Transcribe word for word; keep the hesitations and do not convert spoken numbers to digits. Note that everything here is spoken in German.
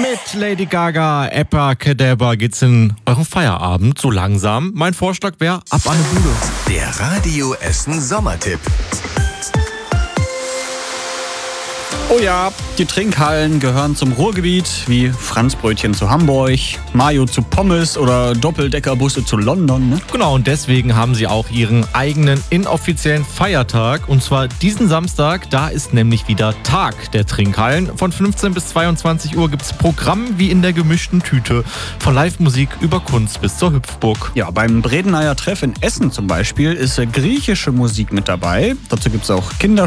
Mit Lady Gaga, Abracadabra geht's in euren Feierabend so langsam. Mein Vorschlag wäre ab an die Bude. Der Radio Essen Sommertipp. Oh ja, die Trinkhallen gehören zum Ruhrgebiet, wie Franzbrötchen zu Hamburg, Mayo zu Pommes oder Doppeldeckerbusse zu London. Ne? Genau, und deswegen haben sie auch ihren eigenen inoffiziellen Feiertag. Und zwar diesen Samstag, da ist nämlich wieder Tag der Trinkhallen. Von fünfzehn bis zweiundzwanzig Uhr gibt's Programm wie in der gemischten Tüte. Von Live-Musik über Kunst bis zur Hüpfburg. Ja, beim Bredeneyer Treff in Essen zum Beispiel ist äh, griechische Musik mit dabei. Dazu gibt's auch Kinder